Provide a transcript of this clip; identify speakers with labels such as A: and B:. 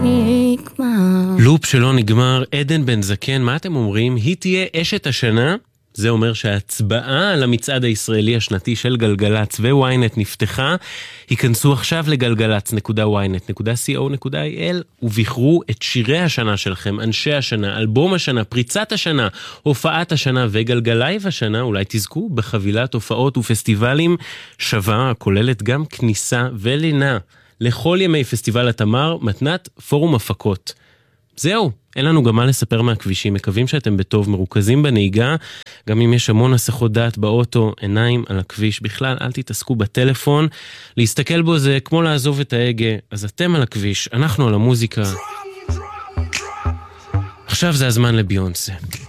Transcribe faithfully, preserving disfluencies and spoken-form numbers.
A: נגמר.
B: לופ שלא נגמר, עדן בן זקן, מה אתם אומרים? היא תהיה אשת השנה? זה אומר שההצבעה על המצעד הישראלי השנתי של גלגלץ וויינט נפתחה. היכנסו עכשיו לגלגלץ נקודה וויינט נקודה סי או נקודה איי אל ובחרו את שירי השנה שלכם, אנשי השנה, אלבום השנה, פריצת השנה, הופעת השנה וגלגלייב השנה. אולי תזכו בחבילת הופעות ופסטיבלים שווה, הכוללת גם כניסה ולינה לכל ימי פסטיבל התמר, מתנת פורום הפקות. זהו, אין לנו גם מה לספר מהכבישים, מקווים שאתם בטוב, מרוכזים בנהיגה, גם אם יש המון הסחות דעת באוטו, עיניים על הכביש, בכלל אל תתעסקו בטלפון, להסתכל בו זה כמו לעזוב את ההגה, אז אתם על הכביש, אנחנו על המוזיקה. עכשיו זה הזמן לביונסה.